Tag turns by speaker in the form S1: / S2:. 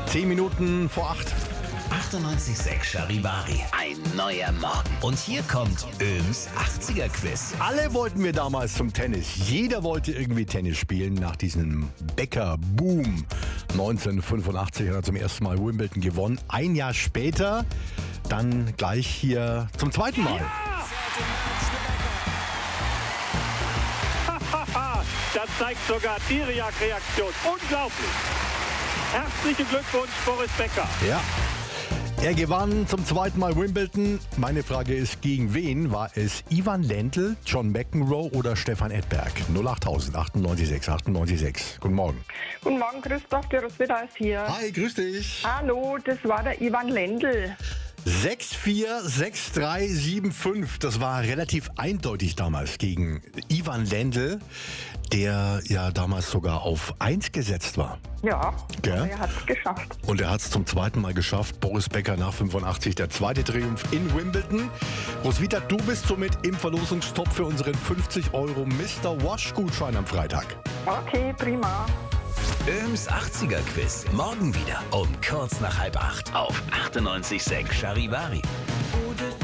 S1: 10 Minuten vor 8.
S2: 98,6 Charivari. Ein neuer Morgen. Und hier kommt Öms 80er-Quiz.
S1: Alle wollten wir damals zum Tennis. Jeder wollte irgendwie Tennis spielen nach diesem Becker-Boom. 1985 hat er zum ersten Mal Wimbledon gewonnen. Ein Jahr später dann gleich hier zum zweiten Mal.
S3: Das zeigt sogar die Reaktion. Unglaublich. Herzlichen Glückwunsch, Boris Becker.
S1: Ja. Er gewann zum zweiten Mal Wimbledon. Meine Frage ist, gegen wen? War es Ivan Lendl, John McEnroe oder Stefan Edberg? 08000 98,6 98,6. Guten Morgen.
S4: Guten Morgen, Christoph, der Roswitha ist hier.
S1: Hi, grüß dich.
S4: Hallo, das war der Ivan Lendl.
S1: 6-4, 6-3, 7-5. Das war relativ eindeutig damals gegen Ivan Lendl, der ja damals sogar auf 1 gesetzt war.
S4: Ja,
S1: Gell?
S4: aber er hat es geschafft.
S1: Und er hat es zum zweiten Mal geschafft. Boris Becker nach 85, der zweite Triumph in Wimbledon. Roswitha, du bist somit im Verlosungstopf für unseren 50 € Mr. Wash-Gutschein am Freitag.
S4: Okay, prima.
S2: Öms 80er-Quiz. Morgen wieder um kurz nach 7:30 auf 98,6 Charivari.